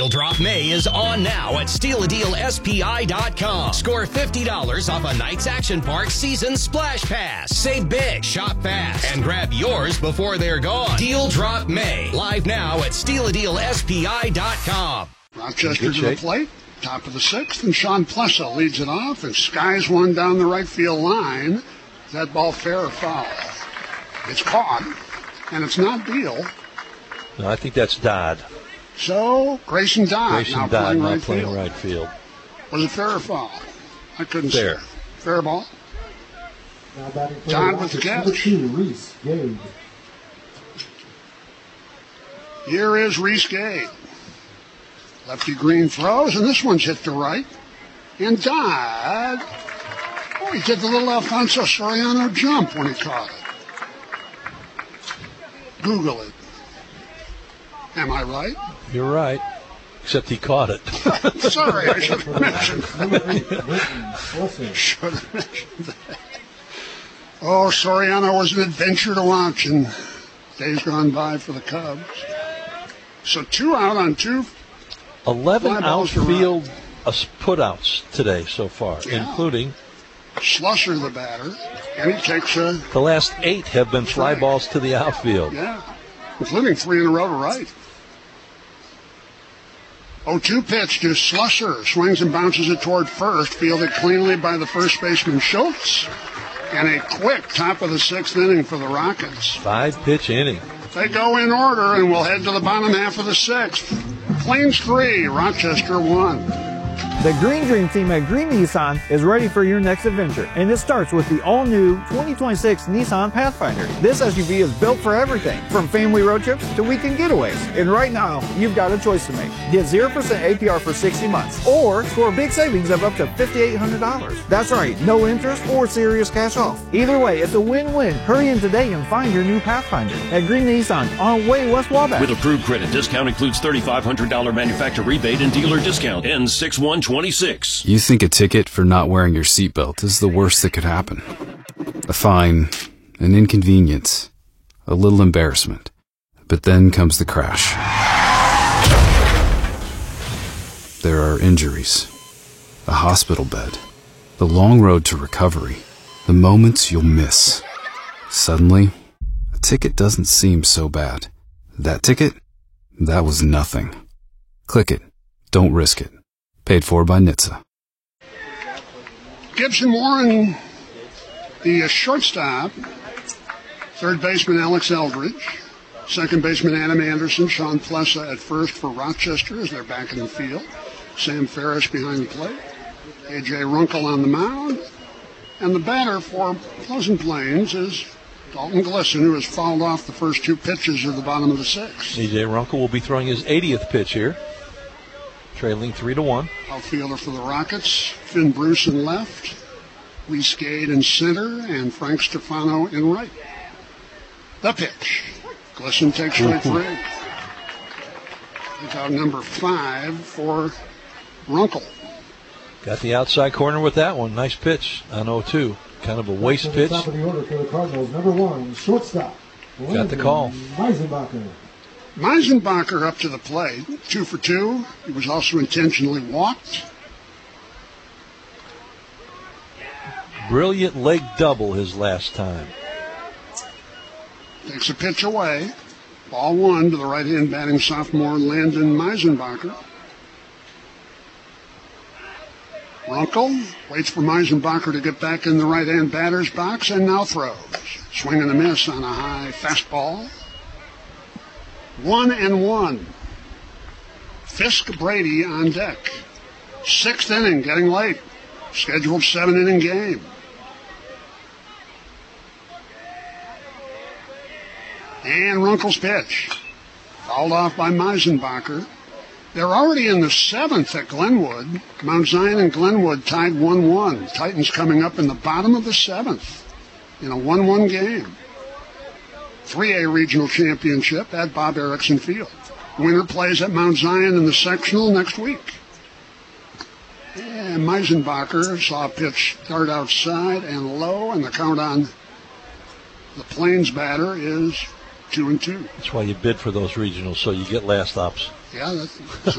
Deal Drop May is on now at StealADealSPI.com. Score $50 off a Knights Action Park season splash pass. Save big, shop fast, and grab yours before they're gone. Deal Drop May. Live now at StealADealSPI.com. Rochester to the plate. Top of the sixth, and Sean Plessa leads it off and skies one down the right field line. Is that ball fair or foul? It's caught, and it's not Deal. No, I think that's Dodd. So, Grayson Dodd now playing right field. Was it fair or foul? I couldn't say. Fair ball. Dodd with the catch. Here is Reese Gade. Lefty green throws, and this one's hit to right. And Dodd, he did the little Alfonso Soriano jump when he caught it. Google it. Am I right? You're right, except he caught it. Sorry, I should have mentioned that. Oh, Soriano was an adventure to watch in days gone by for the Cubs. So 2 out on 2. 11 outfield putouts today so far, including Slusser, the batter, and he takes the last 8 have been fly balls to the outfield. Yeah, including 3 in a row to right. 0-2 pitch to Slusser, swings and bounces it toward first, fielded cleanly by the first baseman Schultz, and a quick top of the 6th inning for the Rockets. 5-pitch inning. They go in order, and we'll head to the bottom half of the 6th. Plains 3, Rochester 1. The Green Dream team at Green Nissan is ready for your next adventure, and it starts with the all-new 2026 Nissan Pathfinder. This SUV is built for everything, from family road trips to weekend getaways. And right now, you've got a choice to make. Get 0% APR for 60 months, or score big savings of up to $5,800. That's right, no interest or serious cash off. Either way, it's a win-win. Hurry in today and find your new Pathfinder at Green Nissan on Way West Wabash. With approved credit, discount includes $3,500 manufacturer rebate and dealer discount. Ends 6/1/26. You think a ticket for not wearing your seatbelt is the worst that could happen. A fine, an inconvenience, a little embarrassment. But then comes the crash. There are injuries, a hospital bed, the long road to recovery, the moments you'll miss. Suddenly, a ticket doesn't seem so bad. That ticket? That was nothing. Click it. Don't risk it. Paid for by NHTSA. Gibson Warren, the shortstop. Third baseman Alex Eldridge. Second baseman Adam Anderson. Sean Plessa at first for Rochester as they're back in the field. Sam Ferris behind the plate. A.J. Runkle on the mound. And the batter for Pleasant Plains is Dalton Glisson, who has fouled off the first 2 pitches of the bottom of the 6th. A.J. Runkle will be throwing his 80th pitch here. Trailing 3-1. Outfielder for the Rockets, Finn Bruce in left, Lee Skade in center, and Frank Stefano in right. The pitch. Glisson takes strike 3. It's out number 5 for Runkle. Got the outside corner with that one. Nice pitch on 0-2. Kind of a waste pitch. Top of the order for the Cardinals, number 1, shortstop. Got the call. Meisenbacher up to the plate, 2 for 2. He was also intentionally walked. Brilliant leg double his last time. Takes a pitch away. Ball 1 to the right-hand batting sophomore Landon Meisenbacher. Runkle waits for Meisenbacher to get back in the right-hand batter's box and now throws. Swing and a miss on a high fastball. 1-1. Fisk Brady on deck. 6th inning, getting late. Scheduled 7-inning game. And Runkle's pitch. Fouled off by Meisenbacher. They're already in the 7th at Glenwood. Mount Zion and Glenwood tied 1-1. Titans coming up in the bottom of the 7th in a 1-1 game. 3A Regional Championship at Bob Erickson Field. Winner plays at Mount Zion in the sectional next week. And Meisenbacher saw a pitch dart outside and low, and the count on the Plains batter is 2-2. That's why you bid for those regionals, so you get last stops. Yeah, that's